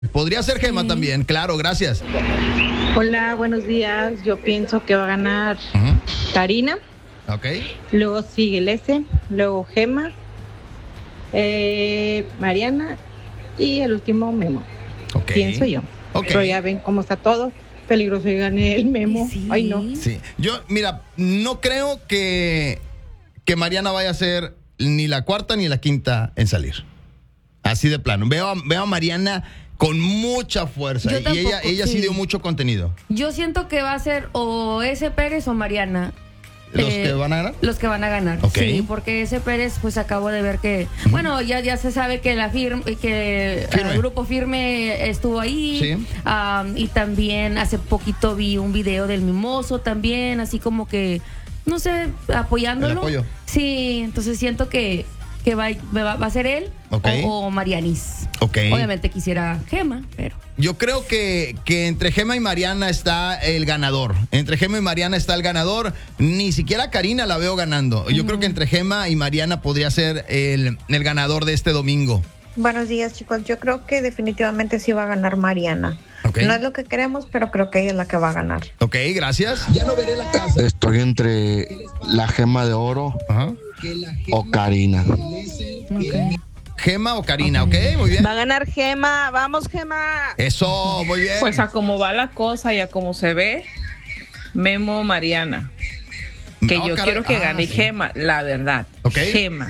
Podría ser Gema también, claro, gracias. Hola, buenos días. Yo pienso que va a ganar Karina. Ok. Luego sigue el S. Luego Gema. Mariana. Y el último Memo. Ok. Pienso yo. Ok. Pero ya ven cómo está todo. Peligroso que gane el Memo. Sí. Ay, no. Sí. Yo, mira, no creo que Mariana vaya a ser ni la cuarta ni la quinta en salir. Así de plano. Veo a Mariana con mucha fuerza. Yo Y tampoco, ella sí sí. dio mucho contenido. Yo siento que va a ser o ese Pérez o Mariana. ¿Los que van a ganar? Los que van a ganar. Ok. Sí, porque ese Pérez, pues acabo de ver que, bueno, ya se sabe que Firme. el grupo Firme estuvo ahí. Sí. Y también hace poquito vi un video del Mimoso también, así como que, no sé, apoyándolo. El apoyo. Sí, entonces siento que va a ser él Ok. o Marianis. Ok. Obviamente quisiera Gema, pero... Yo creo que entre Gema y Mariana está el ganador. Entre Gema y Mariana está el ganador. Ni siquiera Karina la veo ganando. Yo creo que entre Gema y Mariana podría ser el ganador de este domingo. Buenos días, chicos. Yo creo que definitivamente sí va a ganar Mariana. Ok. No es lo que queremos, pero creo que ella es la que va a ganar. Ok, gracias. Ya no veré la casa. Estoy entre la Gema de Oro Ajá. o Karina. Gema o Karina, ok, muy bien. Va a ganar Gema, vamos Gema. Eso, muy bien. Pues a cómo va la cosa y a cómo se ve, Memo Mariana. Que No, yo caray. quiero que gane Sí. Gema, la verdad. Ok. Gema.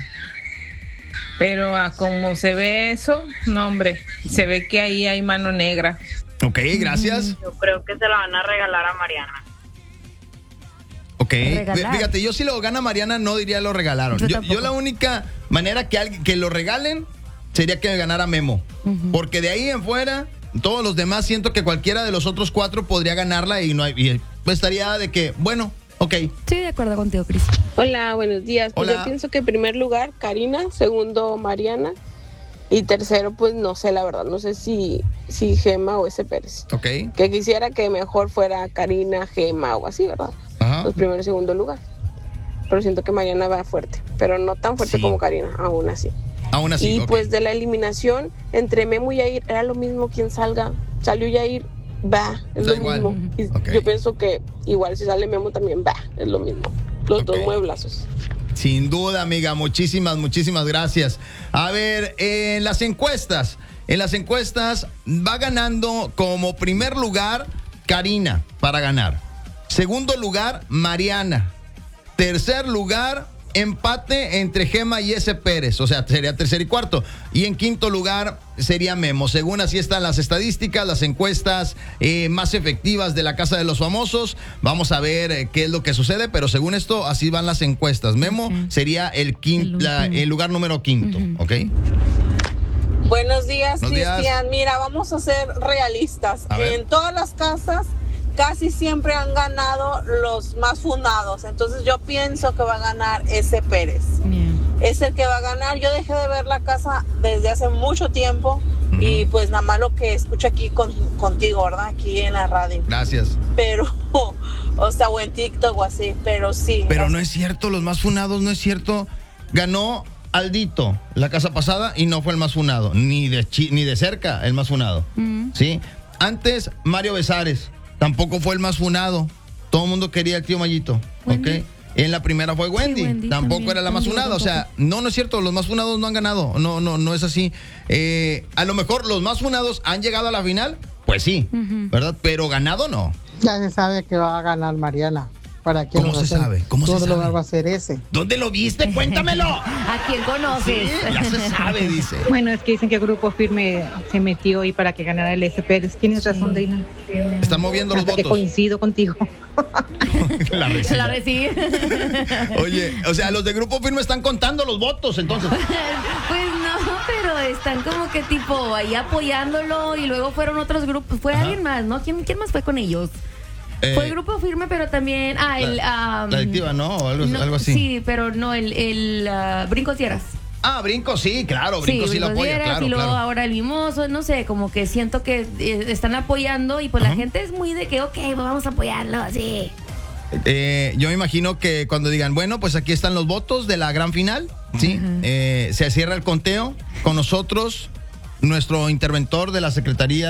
Pero a cómo se ve eso, no hombre, se ve que ahí hay mano negra. Ok, gracias. Yo creo que se la van a regalar a Mariana. Ok, Regalar. fíjate, yo si lo gana Mariana no diría lo regalaron. Yo Yo tampoco. la única manera que lo regalen sería que ganara Memo. Porque de ahí en fuera, todos los demás siento que cualquiera de los otros 4 podría ganarla y no hay, y pues estaría de que, bueno, ok. Sí, de acuerdo contigo, Cris. Hola, buenos días. Pues Hola. yo pienso que en primer lugar Karina, segundo Mariana y tercero pues no sé, la verdad, no sé si Gema o ese Pérez. Ok. Que quisiera que mejor fuera Karina, Gema o así, ¿verdad? Ajá. Pues primero y segundo lugar. Pero siento que Mariana va fuerte, pero no tan fuerte Sí. como Karina, aún así. Aún así, Y ok. pues de la eliminación entre Memo y Yair era lo mismo quien salga. Salió Yair, va, es Da lo igual. mismo. Y Ok. yo pienso que igual si sale Memo también va, es lo mismo. Los dos Ok. mueblazos. Sin duda, amiga, muchísimas gracias. A ver, en las encuestas va ganando como primer lugar Karina para ganar. Segundo lugar, Mariana. Tercer lugar, empate entre Gema y S. Pérez, o sea, sería tercer y cuarto. Y en quinto lugar sería Memo. Según así están las estadísticas, las encuestas más efectivas de la Casa de los Famosos. Vamos a ver qué es lo que sucede, pero según esto, así van las encuestas. Memo sería el lugar número quinto, ¿ok? Buenos días, Buenos días. Cristian. Mira, vamos a ser realistas. A ver. En todas las casas casi siempre han ganado los más fundados. Entonces yo pienso que va a ganar ese Pérez. Es el que va a ganar. Yo dejé de ver la casa desde hace mucho tiempo y pues nada más lo que escucho aquí contigo, ¿verdad? Aquí en la radio. Gracias. Pero, o sea, o en TikTok o así, pero sí. Pero no es cierto, los más funados, no es cierto. Ganó Aldito la casa pasada y no fue el más funado, ni de cerca el más funado. ¿Sí? Antes, Mario Besares tampoco fue el más funado. Todo el mundo quería al tío Mayito. Wendy. ¿Ok? En la primera fue Wendy, Wendy tampoco también, era la más tampoco, funada. O sea, no es cierto, los más funados no han ganado. No es así. A lo mejor los más funados han llegado a la final, pues sí, ¿verdad? Pero ganado no. Ya se sabe que va a ganar Mariana. ¿Para quién ¿Cómo lo va a se hacer? sabe? ¿Cómo se Todo sabe? lugar va a ser ese. ¿Dónde lo viste? Cuéntamelo. ¿A quién conoces? Sí, ya se sabe, dice. Bueno, es que dicen que el Grupo Firme se metió ahí para que ganara el S. Pérez. Tienes razón, Dina. Están moviendo los Hasta que votos. coincido contigo. La risa. Se la recibí. Oye, o sea, los de Grupo Firme están contando los votos, entonces. Pues no, pero están como que tipo ahí apoyándolo y luego fueron otros grupos. Fue Ajá. alguien más, ¿no? ¿Quién más fue con ellos? Fue el Grupo Firme, pero también... La adictiva, ¿no? O algo así. Sí, pero no, el Brincos Dieras. Ah, Brinco, sí, claro. Brinco sí lo Brincos apoya, Dieras, claro, y luego claro. ahora el Mimoso, no sé, como que siento que están apoyando y pues la gente es muy de que, ok, pues vamos a apoyarlo, así. Yo me imagino que cuando digan, bueno, pues aquí están los votos de la gran final, ¿sí? Se cierra el conteo con nosotros. nuestro interventor de la Secretaría